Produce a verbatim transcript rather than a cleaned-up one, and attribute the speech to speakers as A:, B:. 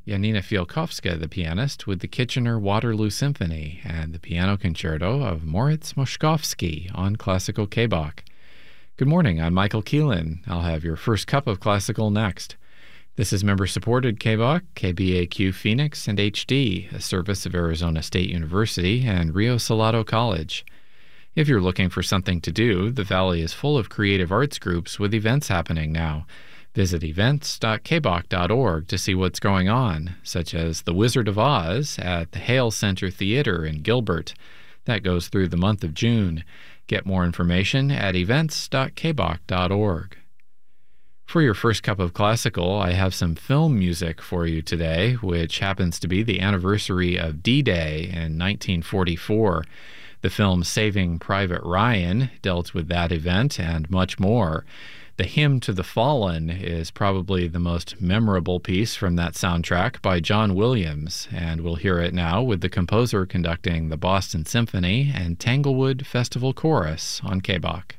A: Janina Fialkowska, the pianist, with the Kitchener-Waterloo Symphony and the piano concerto of Moritz Moszkowski on Classical K B O C. Good morning, I'm Michael Keelan. I'll have your first cup of classical next. This is member-supported K B O C, K B A Q Phoenix, and H D, a service of Arizona State University and Rio Salado College. If you're looking for something to do, the Valley is full of creative arts groups with events happening now. Visit events dot k b o c dot org to see what's going on, such as The Wizard of Oz at the Hale Center Theater in Gilbert. That goes through the month of June. Get more information at events dot k b o c dot org. For your first cup of classical, I have some film music for you today, which happens to be the anniversary of D-Day in nineteen forty-four. The film Saving Private Ryan dealt with that event and much more. The Hymn to the Fallen is probably the most memorable piece from that soundtrack by John Williams, and we'll hear it now with the composer conducting the Boston Symphony and Tanglewood Festival Chorus on K B O C.